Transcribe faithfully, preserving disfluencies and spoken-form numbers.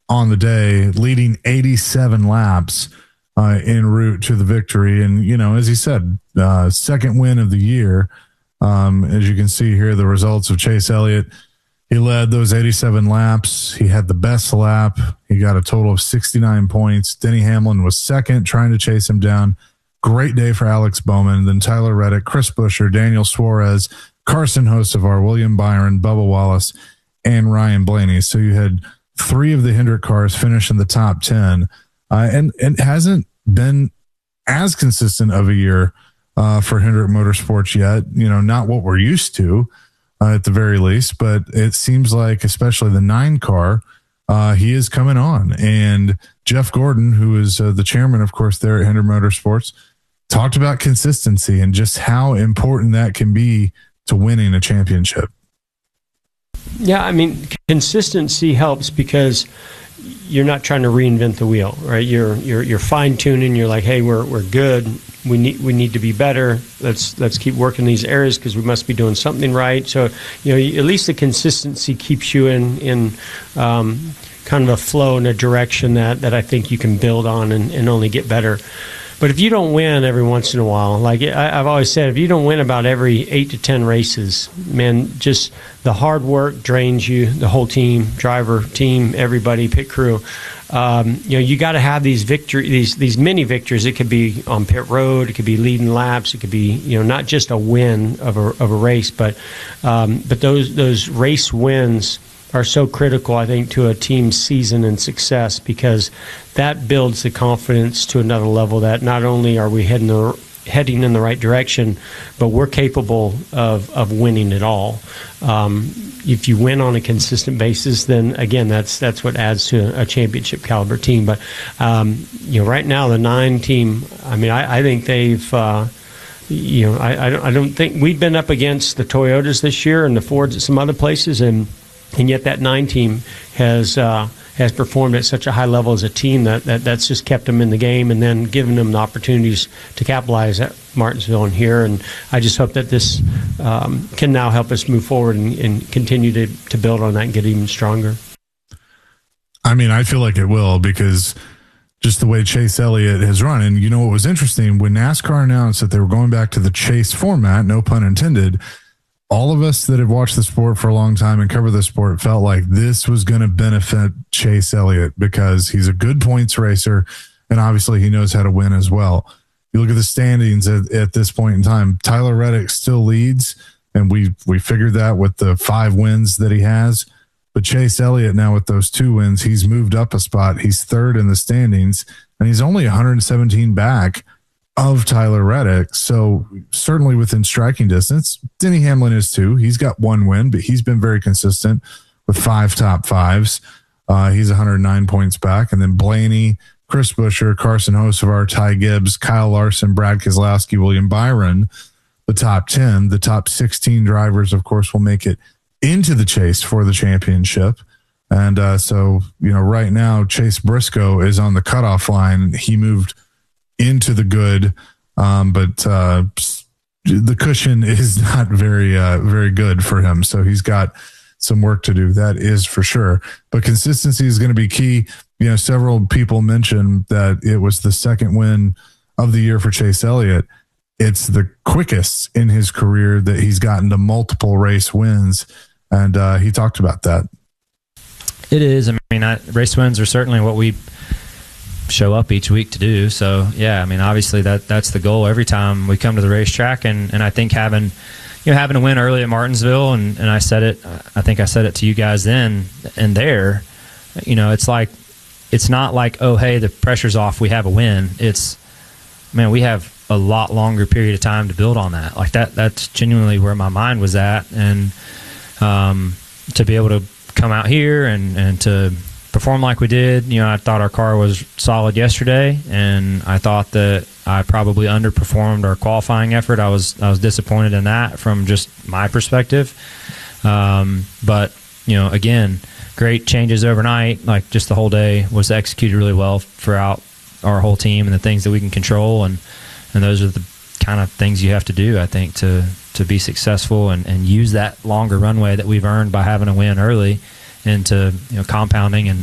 on the day, leading eighty-seven laps uh, en route to the victory. And, you know, as he said, uh, second win of the year. Um, as you can see here, the results of Chase Elliott. He led those eighty-seven laps. He had the best lap. He got a total of sixty-nine points. Denny Hamlin was second, trying to chase him down. Great day for Alex Bowman. Then Tyler Reddick, Chris Buescher, Daniel Suarez, Carson Hocevar, William Byron, Bubba Wallace, and Ryan Blaney. So you had three of the Hendrick cars finish in the top ten. Uh, and it hasn't been as consistent of a year uh, for Hendrick Motorsports yet. You know, not what we're used to uh, at the very least, but it seems like, especially the nine car, uh, he is coming on. And Jeff Gordon, who is uh, the chairman, of course, there at Hendrick Motorsports, talked about consistency and just how important that can be to winning a championship. Yeah, I mean, consistency helps because you're not trying to reinvent the wheel, right? You're you're you're fine tuning. You're like, hey, we're we're good. We need we need to be better. Let's let's keep working these areas because we must be doing something right. So, you know, at least the consistency keeps you in in um, kind of a flow in a direction that that I think you can build on and, and only get better. But if you don't win every once in a while, like I, I've always said, if you don't win about every eight to ten races, man, just the hard work drains you, the whole team, driver, team, everybody, pit crew. Um, you know, you got to have these victory, these these mini victories. It could be on pit road, it could be leading laps, it could be, you know, not just a win of a of a race, but um, but those those race wins are so critical, I think, to a team's season and success, because that builds the confidence to another level that not only are we heading the, heading in the right direction, but we're capable of, of winning it all. Um, if you win on a consistent basis, then again, that's that's what adds to a championship caliber team. But um, you know, right now the nine team, I mean, I, I think they've. Uh, you know, I, I don't I don't think we've been up against the Toyotas this year and the Fords at some other places, and. And yet that nine team has uh, has performed at such a high level as a team that, that that's just kept them in the game and then given them the opportunities to capitalize at Martinsville and here. And I just hope that this um, can now help us move forward and, and continue to, to build on that and get even stronger. I mean, I feel like it will, because just the way Chase Elliott has run. And you know what was interesting? When NASCAR announced that they were going back to the chase format, no pun intended, all of us that have watched the sport for a long time and cover the sport felt like this was going to benefit Chase Elliott because he's a good points racer, and obviously he knows how to win as well. You look at the standings at, at this point in time, Tyler Reddick still leads, and we we figured that with the five wins that he has. But Chase Elliott now with those two wins, he's moved up a spot. He's third in the standings, and he's only one hundred seventeen back of Tyler Reddick, so certainly within striking distance. Denny Hamlin is too. He's got one win, but he's been very consistent with five top fives. Uh, he's one hundred nine points back. And then Blaney, Chris Buescher, Carson Hocevar, Ty Gibbs, Kyle Larson, Brad Keselowski, William Byron, the top ten. The top sixteen drivers, of course, will make it into the chase for the championship. And uh, so, you know, right now, Chase Briscoe is on the cutoff line. He moved into the good, um, but uh, the cushion is not very, uh, very good for him. So he's got some work to do. That is for sure. But consistency is going to be key. You know, several people mentioned that it was the second win of the year for Chase Elliott. It's the quickest in his career that he's gotten to multiple race wins, and uh, he talked about that. It is. I mean, I, race wins are certainly what we show up each week to do. So yeah, I mean, obviously that that's the goal every time we come to the racetrack. And, and I think having, you know, having a win early at Martinsville, and, and I said it, I think I said it to you guys then and there, you know, it's like, it's not like, oh, hey, the pressure's off, we have a win. It's, man, we have a lot longer period of time to build on that. Like that, that's genuinely where my mind was at. And um, to be able to come out here and, and to perform like we did, you know, I thought our car was solid yesterday, and I thought that I probably underperformed our qualifying effort. I was I was disappointed in that from just my perspective. Um, but you know, again, great changes overnight. Like just the whole day was executed really well throughout our whole team and the things that we can control, and and those are the kind of things you have to do, I think, to to be successful and, and use that longer runway that we've earned by having a win early into, you know, compounding and